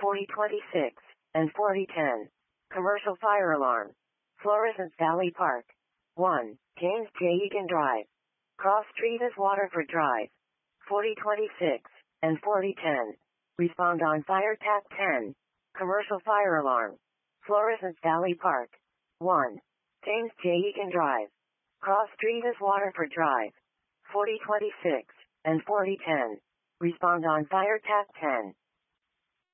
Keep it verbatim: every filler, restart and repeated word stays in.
forty twenty-six, and forty ten. Commercial fire alarm. Florissant Valley Park. one. James J. Egan Drive. Cross Street is Waterford Drive. forty twenty-six, and forty ten. Respond on fire tap ten. Commercial fire alarm. Florissant Valley Park. one. James J. Egan Drive. Cross Street is Waterford Drive. forty twenty-six, and forty ten. Respond on fire tap ten.